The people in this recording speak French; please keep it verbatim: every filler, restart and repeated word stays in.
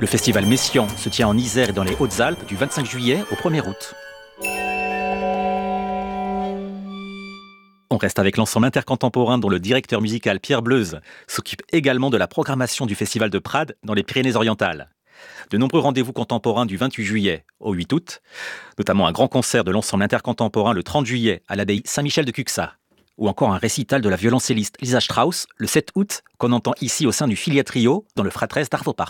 Le festival Messian se tient en Isère et dans les Hautes-Alpes du vingt-cinq juillet au premier août. On reste avec l'ensemble intercontemporain dont le directeur musical Pierre Bleuze s'occupe également de la programmation du festival de Prades dans les Pyrénées-Orientales. De nombreux rendez-vous contemporains du vingt-huit juillet au huit août, notamment un grand concert de l'ensemble intercontemporain le trente juillet à l'abbaye Saint-Michel de Cuxa, ou encore un récital de la violoncelliste Lisa Strauss le sept août qu'on entend ici au sein du Filia Trio dans le Fratres d'Arvo Park.